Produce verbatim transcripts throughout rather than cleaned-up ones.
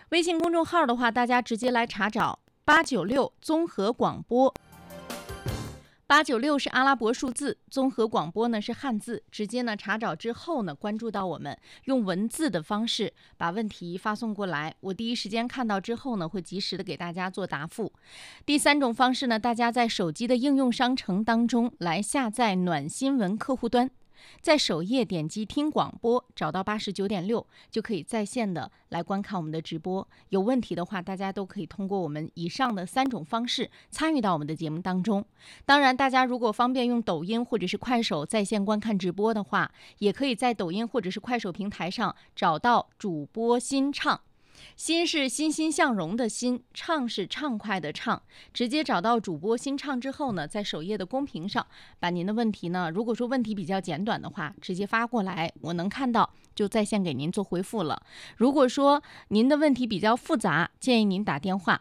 微信公众号的话，大家直接来查找八九六综合广播。八九六是阿拉伯数字，综合广播呢是汉字。直接呢查找之后呢，关注到我们，用文字的方式把问题发送过来，我第一时间看到之后呢，会及时的给大家做答复。第三种方式呢，大家在手机的应用商城当中来下载暖新闻客户端。在首页点击听广播，找到八十九点六，就可以在线的来观看我们的直播。有问题的话，大家都可以通过我们以上的三种方式参与到我们的节目当中。当然，大家如果方便用抖音或者是快手在线观看直播的话，也可以在抖音或者是快手平台上找到主播新畅。欣是欣欣向荣的欣，畅是畅快的畅。直接找到主播新畅之后呢，在首页的公屏上把您的问题呢，如果说问题比较简短的话，直接发过来，我能看到就在线给您做回复了。如果说您的问题比较复杂，建议您打电话。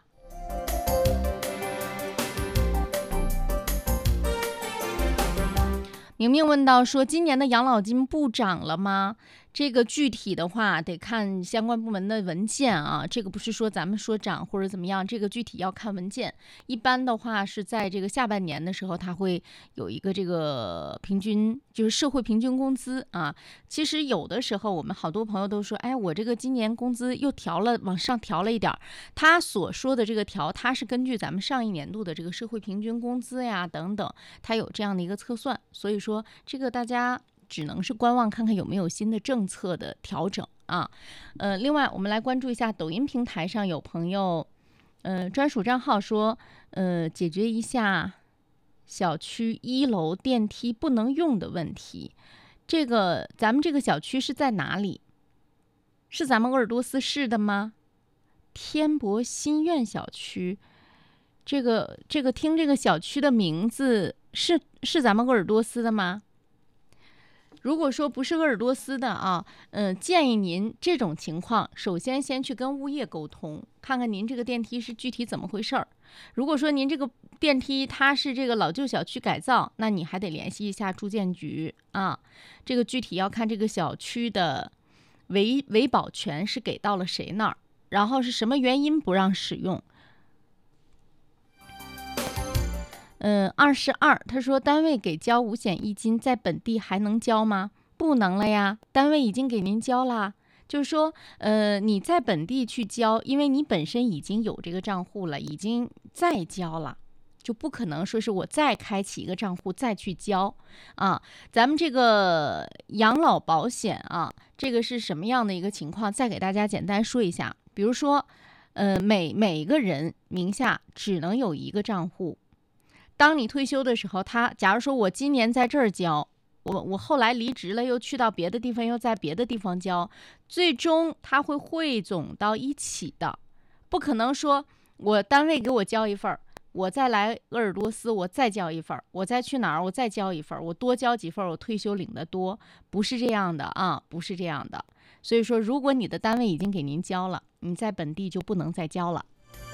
明明问到说，今年的养老金不涨了吗？这个具体的话得看相关部门的文件啊，这个不是说咱们说涨或者怎么样，这个具体要看文件。一般的话是在这个下半年的时候，它会有一个这个平均，就是社会平均工资啊。其实有的时候我们好多朋友都说，哎，我这个今年工资又调了，往上调了一点。他所说的这个调，它是根据咱们上一年度的这个社会平均工资呀等等，它有这样的一个测算。所以说这个大家只能是观望，看看有没有新的政策的调整啊。呃，另外我们来关注一下抖音平台上有朋友，呃，专属账号说，呃，解决一下小区一楼电梯不能用的问题。这个咱们这个小区是在哪里？是咱们鄂尔多斯市的吗？天博新苑小区。这个这个听这个小区的名字是是咱们鄂尔多斯的吗？如果说不是鄂尔多斯的啊，嗯、呃，建议您这种情况，首先先去跟物业沟通，看看您这个电梯是具体怎么回事儿。如果说您这个电梯它是这个老旧小区改造，那你还得联系一下住建局啊。这个具体要看这个小区的维维保权是给到了谁那儿，然后是什么原因不让使用。嗯，二十二，他说单位给交五险一金，在本地还能交吗？不能了呀，单位已经给您交啦。就是说，呃，你在本地去交，因为你本身已经有这个账户了，已经在交了，就不可能说是我再开启一个账户再去交啊。咱们这个养老保险啊，这个是什么样的一个情况？再给大家简单说一下，比如说，呃，每每个人名下只能有一个账户。当你退休的时候，他假如说我今年在这儿交，我我后来离职了，又去到别的地方，又在别的地方交，最终他会汇总到一起的，不可能说我单位给我交一份儿，我再来鄂尔多斯我再交一份儿，我再去哪儿我再交一份儿，我多交几份儿，我退休领的多，不是这样的啊，不是这样的。所以说，如果你的单位已经给您交了，你在本地就不能再交了。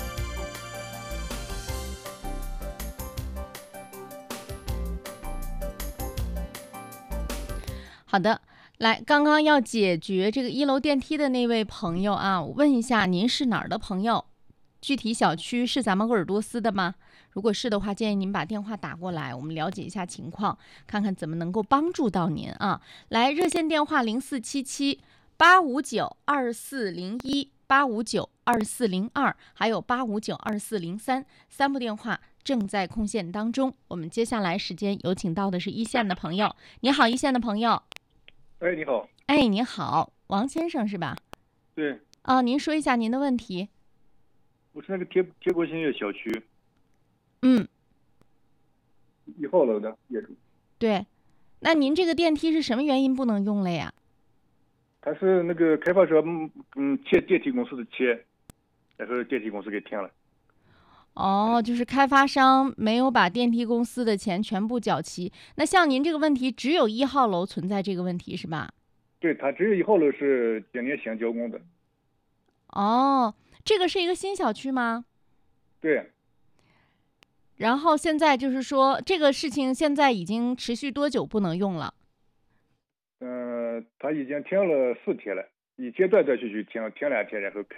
好的，来，刚刚要解决这个一楼电梯的那位朋友啊，我问一下，您是哪儿的朋友？具体小区是咱们鄂尔多斯的吗？如果是的话，建议您把电话打过来，我们了解一下情况，看看怎么能够帮助到您啊。来，热线电话零四七七八五九二四零一八五九二四零二，还有八五九二四零三，三部电话正在空线当中。我们接下来时间有请到的是一线的朋友，你好，一线的朋友。 哎，你好。 哎，你好，王先生是吧？ 对。 啊，您说一下您的问题。 我是那个铁铁国新月小区。 嗯。 一号楼的业主。 对，那您这个电梯是什么原因不能用了呀？ 他是那个开发者，嗯嗯，欠电梯公司的钱，然后电梯公司给停了。 哦，就是开发商没有把电梯公司的钱全部缴齐。那像您这个问题，只有一号楼存在这个问题是吧？ 对，他只有一号楼是今年新交工的。 哦，这个是一个新小区吗？ 对。 然后现在就是说，这个事情现在已经持续多久不能用了？ 嗯、呃，他已经停了四天了，一天断断续续停停两天，然后开